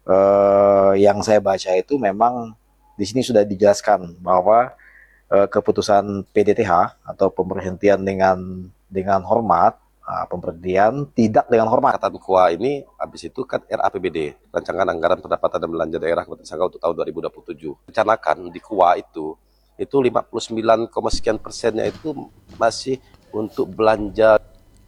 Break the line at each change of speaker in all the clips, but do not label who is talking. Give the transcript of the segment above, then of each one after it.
Yang saya baca itu memang di sini sudah dijelaskan bahwa keputusan PDTH atau pemberhentian dengan hormat, pemberhentian tidak dengan hormat.
Kata KUA ini habis itu kan RAPBD, Rancangan Anggaran Pendapatan dan Belanja Daerah Kabupaten Sanggau untuk tahun 2027. Rencanakan di KUA itu 59, sekian persennya itu masih untuk belanja.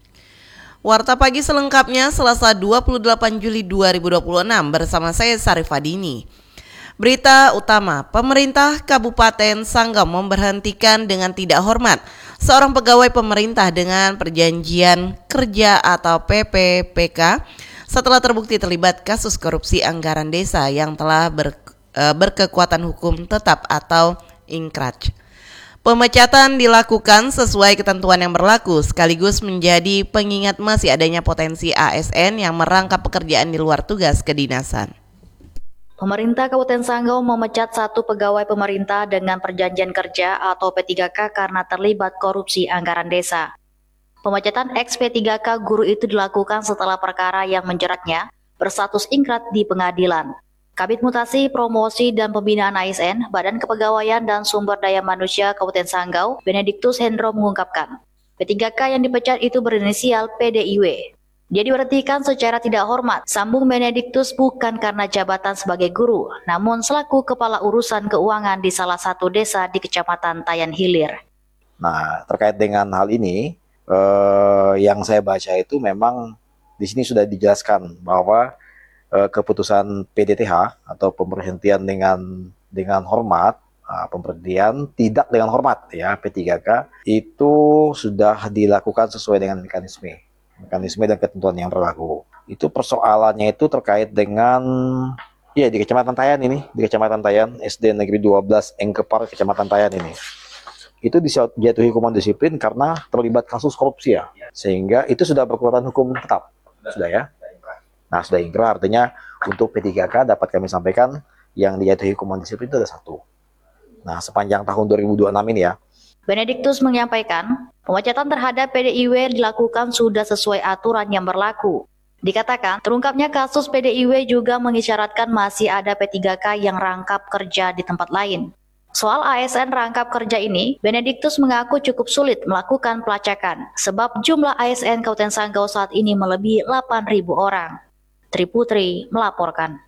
Warta Pagi selengkapnya Selasa 28 Juli 2026 bersama saya Sarifadini. Berita utama, pemerintah Kabupaten Sanggau memberhentikan dengan tidak hormat seorang pegawai pemerintah dengan perjanjian kerja atau PPPK setelah terbukti terlibat kasus korupsi anggaran desa yang telah berkekuatan hukum tetap atau ingkraj. Pemecatan dilakukan sesuai ketentuan yang berlaku sekaligus menjadi pengingat masih adanya potensi ASN yang merangkap pekerjaan di luar tugas kedinasan.
Pemerintah Kabupaten Sanggau memecat satu pegawai pemerintah dengan perjanjian kerja atau P3K karena terlibat korupsi anggaran desa. Pemecatan ex-P3K guru itu dilakukan setelah perkara yang menjeratnya berstatus ingkrad di pengadilan. Kabid Mutasi, Promosi, dan Pembinaan ASN, Badan Kepegawaian dan Sumber Daya Manusia Kabupaten Sanggau, Benediktus Hendro mengungkapkan, P3K yang dipecat itu berinisial PDIW. Dia diberhentikan secara tidak hormat, sambung Benediktus, bukan karena jabatan sebagai guru, namun selaku kepala urusan keuangan di salah satu desa di Kecamatan Tayan Hilir.
Nah, terkait dengan hal ini, yang saya baca itu memang di sini sudah dijelaskan bahwa keputusan PDTH atau pemberhentian dengan hormat, pemberhentian tidak dengan hormat ya P3K itu sudah dilakukan sesuai dengan mekanisme dan ketentuan yang berlaku. Itu persoalannya itu terkait dengan ya di Kecamatan Tayan ini, di Kecamatan Tayan SD Negeri 12 Engkepar Kecamatan Tayan ini. Itu dijatuhi hukuman disiplin karena terlibat kasus korupsi ya. Sehingga itu sudah berkekuatan hukum tetap. Sudah ya. Nah, sudah ingkrah, artinya untuk P3K dapat kami sampaikan yang dijatuhi hukuman disiplin itu ada satu. Nah, sepanjang tahun 2026 ini ya.
Benediktus menyampaikan, pemecatan terhadap PDIW dilakukan sudah sesuai aturan yang berlaku. Dikatakan, terungkapnya kasus PDIW juga mengisyaratkan masih ada P3K yang rangkap kerja di tempat lain. Soal ASN rangkap kerja ini, Benediktus mengaku cukup sulit melakukan pelacakan, sebab jumlah ASN Kabupaten Sanggau saat ini melebihi 8.000 orang. Triputri melaporkan.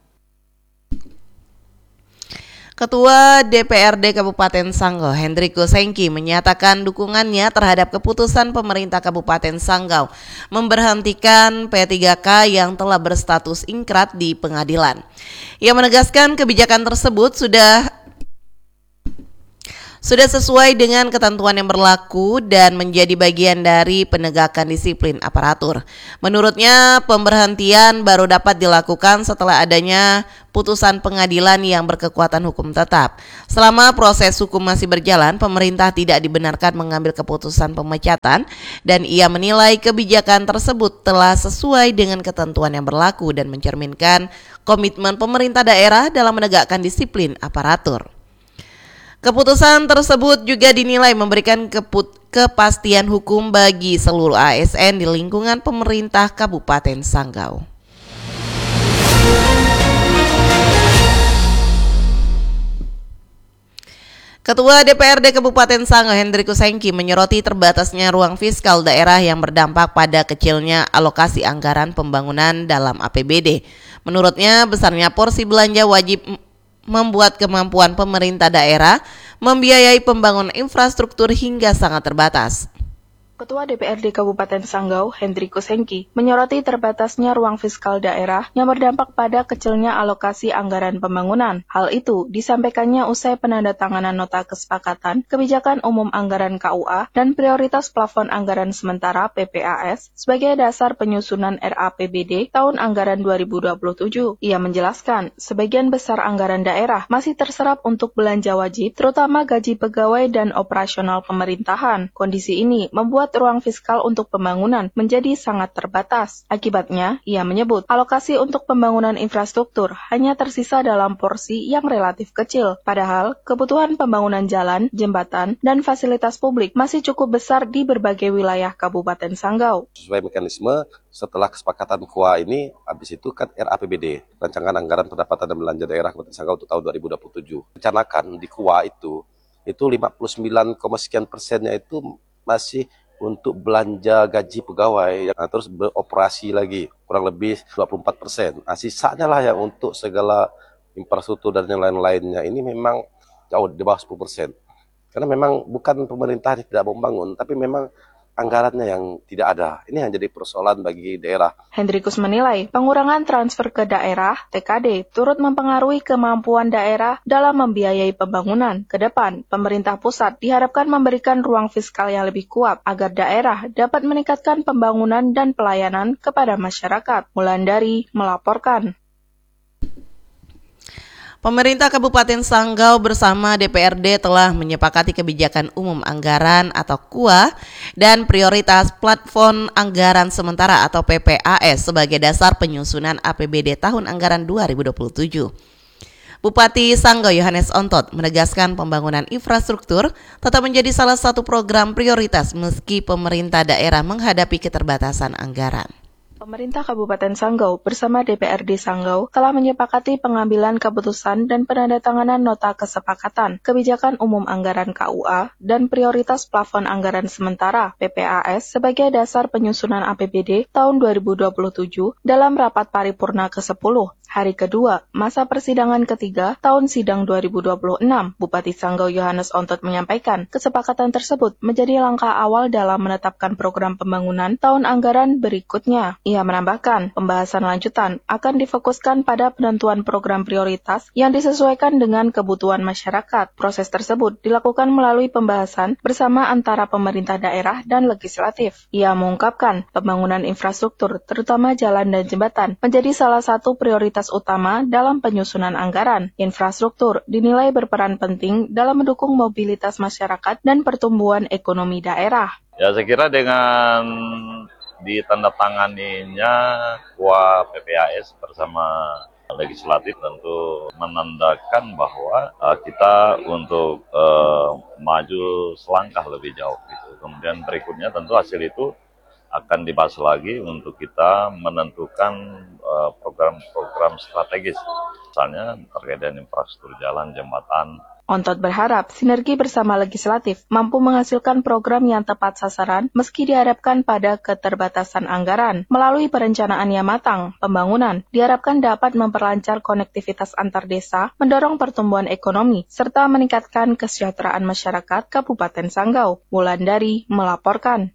Ketua DPRD Kabupaten Sanggau, Hendriko Sengki, menyatakan dukungannya terhadap keputusan pemerintah Kabupaten Sanggau memberhentikan P3K yang telah berstatus ingkrad di pengadilan. Ia menegaskan kebijakan tersebut sudah sesuai dengan ketentuan yang berlaku dan menjadi bagian dari penegakan disiplin aparatur. Menurutnya, pemberhentian baru dapat dilakukan setelah adanya putusan pengadilan yang berkekuatan hukum tetap. Selama proses hukum masih berjalan, pemerintah tidak dibenarkan mengambil keputusan pemecatan dan ia menilai kebijakan tersebut telah sesuai dengan ketentuan yang berlaku dan mencerminkan komitmen pemerintah daerah dalam menegakkan disiplin aparatur. Keputusan tersebut juga dinilai memberikan kepastian hukum bagi seluruh ASN di lingkungan pemerintah Kabupaten Sanggau. Ketua DPRD Kabupaten Sanggau, Hendriko Sengki, menyoroti terbatasnya ruang fiskal daerah yang berdampak pada kecilnya alokasi anggaran pembangunan dalam APBD. Menurutnya, besarnya porsi belanja wajib membuat kemampuan pemerintah daerah membiayai pembangunan infrastruktur hingga sangat terbatas.
Ketua DPRD Kabupaten Sanggau, Hendriko Sengki, menyoroti terbatasnya ruang fiskal daerah yang berdampak pada kecilnya alokasi anggaran pembangunan. Hal itu disampaikannya usai penandatanganan nota kesepakatan kebijakan umum anggaran KUA dan prioritas plafon anggaran sementara PPAS sebagai dasar penyusunan RAPBD tahun anggaran 2027. Ia menjelaskan, sebagian besar anggaran daerah masih terserap untuk belanja wajib, terutama gaji pegawai dan operasional pemerintahan. Kondisi ini membuat membuat ruang fiskal untuk pembangunan menjadi sangat terbatas. Akibatnya, ia menyebut alokasi untuk pembangunan infrastruktur hanya tersisa dalam porsi yang relatif kecil. Padahal, kebutuhan pembangunan jalan, jembatan, dan fasilitas publik masih cukup besar di berbagai wilayah Kabupaten Sanggau.
Sesuai mekanisme, setelah kesepakatan KUA ini, habis itu kan RAPBD, Rancangan Anggaran Pendapatan dan Belanja Daerah Kabupaten Sanggau untuk tahun 2027. Rencanakan di KUA itu 59, sekian persennya itu masih untuk belanja gaji pegawai, terus beroperasi lagi, kurang lebih 24%. Sisanya lah yang untuk segala infrastruktur dan yang lain-lainnya ini memang jauh di bawah 10%. Karena memang bukan pemerintah yang tidak membangun, tapi memang anggarannya yang tidak ada. Ini yang jadi persoalan bagi daerah.
Hendrikus menilai pengurangan transfer ke daerah (TKD) turut mempengaruhi kemampuan daerah dalam membiayai pembangunan. Ke depan, pemerintah pusat diharapkan memberikan ruang fiskal yang lebih kuat agar daerah dapat meningkatkan pembangunan dan pelayanan kepada masyarakat. Wulandari melaporkan.
Pemerintah Kabupaten Sanggau bersama DPRD telah menyepakati kebijakan umum anggaran atau KUA dan prioritas platform anggaran sementara atau PPAS sebagai dasar penyusunan APBD tahun anggaran 2027. Bupati Sanggau Yohanes Ontot menegaskan pembangunan infrastruktur tetap menjadi salah satu program prioritas meski pemerintah daerah menghadapi keterbatasan anggaran.
Pemerintah Kabupaten Sanggau bersama DPRD Sanggau telah menyepakati pengambilan keputusan dan penandatanganan nota kesepakatan kebijakan umum anggaran KUA dan prioritas plafon anggaran sementara PPAS sebagai dasar penyusunan APBD tahun 2027 dalam rapat paripurna ke-10. Hari kedua, masa persidangan ketiga tahun sidang 2026, Bupati Sanggau Yohanes Ontot menyampaikan kesepakatan tersebut menjadi langkah awal dalam menetapkan program pembangunan tahun anggaran berikutnya. Ia menambahkan, pembahasan lanjutan akan difokuskan pada penentuan program prioritas yang disesuaikan dengan kebutuhan masyarakat. Proses tersebut dilakukan melalui pembahasan bersama antara pemerintah daerah dan legislatif. Ia mengungkapkan, pembangunan infrastruktur, terutama jalan dan jembatan, menjadi salah satu prioritas utama dalam penyusunan anggaran. Infrastruktur dinilai berperan penting dalam mendukung mobilitas masyarakat dan pertumbuhan ekonomi daerah.
Ya, saya kira dengan ditandatanganinya KUA PPAS bersama legislatif tentu menandakan bahwa kita untuk maju selangkah lebih jauh gitu. Kemudian berikutnya tentu hasil itu akan dibahas lagi untuk kita menentukan program-program strategis, misalnya terkait dengan infrastruktur jalan, jembatan.
Ontot berharap sinergi bersama legislatif mampu menghasilkan program yang tepat sasaran meski dihadapkan pada keterbatasan anggaran. Melalui perencanaan yang matang, pembangunan diharapkan dapat memperlancar konektivitas antar desa, mendorong pertumbuhan ekonomi, serta meningkatkan kesejahteraan masyarakat Kabupaten Sanggau. Wulandari melaporkan.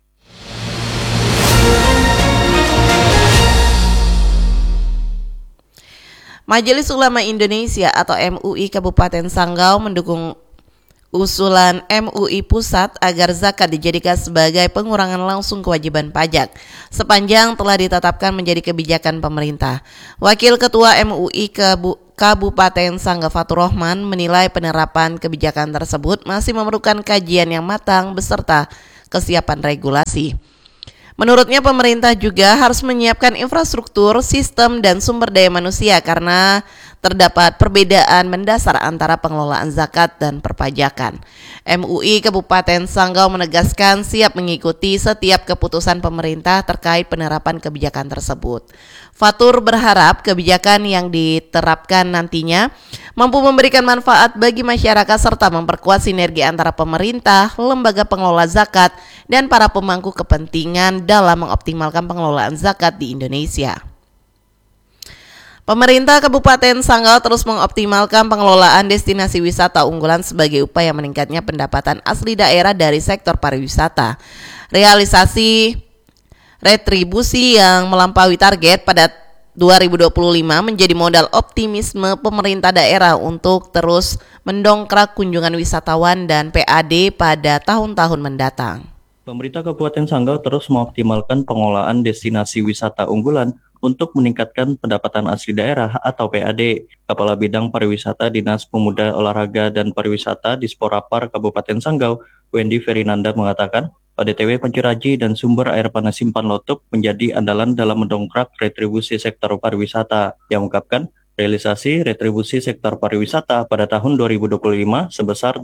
Majelis Ulama Indonesia atau MUI Kabupaten Sanggau mendukung usulan MUI Pusat agar zakat dijadikan sebagai pengurangan langsung kewajiban pajak sepanjang telah ditetapkan menjadi kebijakan pemerintah. Wakil Ketua MUI Kabupaten Sanggau Fatur Rahman menilai penerapan kebijakan tersebut masih memerlukan kajian yang matang beserta kesiapan regulasi. Menurutnya pemerintah juga harus menyiapkan infrastruktur, sistem, dan sumber daya manusia karena terdapat perbedaan mendasar antara pengelolaan zakat dan perpajakan. MUI Kabupaten Sanggau menegaskan siap mengikuti setiap keputusan pemerintah terkait penerapan kebijakan tersebut. Fatur berharap kebijakan yang diterapkan nantinya mampu memberikan manfaat bagi masyarakat serta memperkuat sinergi antara pemerintah, lembaga pengelola zakat, dan para pemangku kepentingan dalam mengoptimalkan pengelolaan zakat di Indonesia. Pemerintah Kabupaten Sanggau terus mengoptimalkan pengelolaan destinasi wisata unggulan sebagai upaya meningkatnya pendapatan asli daerah dari sektor pariwisata. Realisasi retribusi yang melampaui target pada 2025 menjadi modal optimisme pemerintah daerah untuk terus mendongkrak kunjungan wisatawan dan PAD pada tahun-tahun mendatang.
Pemerintah Kabupaten Sanggau terus mengoptimalkan pengelolaan destinasi wisata unggulan untuk meningkatkan pendapatan asli daerah atau PAD. Kepala Bidang Pariwisata Dinas Pemuda Olahraga dan Pariwisata Disporapar Kabupaten Sanggau, Wendy Ferinanda mengatakan, ODTW Pancuraji dan sumber air panas Simpan Lotuk menjadi andalan dalam mendongkrak retribusi sektor pariwisata. Yang mengungkapkan, realisasi retribusi sektor pariwisata pada tahun 2025 sebesar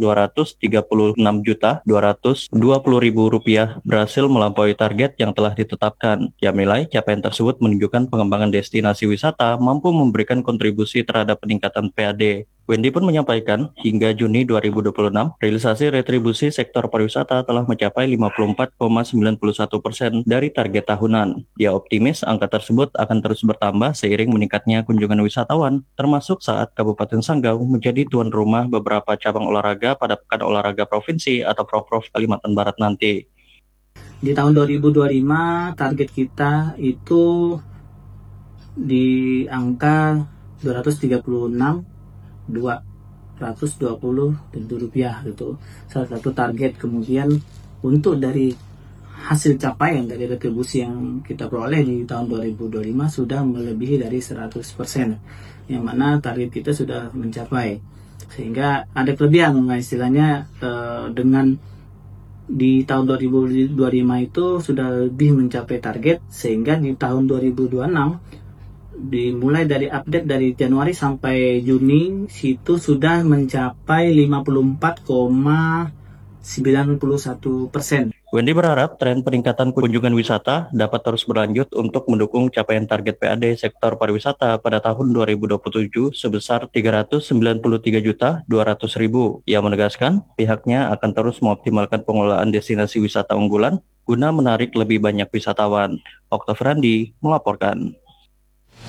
Rp236.220.000 berhasil melampaui target yang telah ditetapkan. Ia menilai capaian tersebut menunjukkan pengembangan destinasi wisata mampu memberikan kontribusi terhadap peningkatan PAD. Wendy pun menyampaikan, hingga Juni 2026, realisasi retribusi sektor pariwisata telah mencapai 54,91% dari target tahunan. Dia optimis angka tersebut akan terus bertambah seiring meningkatnya kunjungan wisatawan, termasuk saat Kabupaten Sanggau menjadi tuan rumah beberapa cabang olahraga pada Pekan Olahraga Provinsi atau Proprov Kalimantan Barat nanti.
Di tahun 2025 target kita itu di angka 236.220 rupiah gitu. Salah satu target. Kemudian untuk dari hasil capaian dari retribusi yang kita peroleh di tahun 2025 sudah melebihi dari 100%, yang mana target kita sudah mencapai, sehingga ada kelebihan istilahnya dengan di tahun 2025 itu sudah lebih mencapai target, sehingga di tahun 2026 dimulai dari update dari Januari sampai Juni situ sudah mencapai 54,91%.
Wendy berharap tren peningkatan kunjungan wisata dapat terus berlanjut untuk mendukung capaian target PAD sektor pariwisata pada tahun 2027 sebesar Rp393.200.000. Ia menegaskan pihaknya akan terus mengoptimalkan pengelolaan destinasi wisata unggulan guna menarik lebih banyak wisatawan. Oktav Randi melaporkan.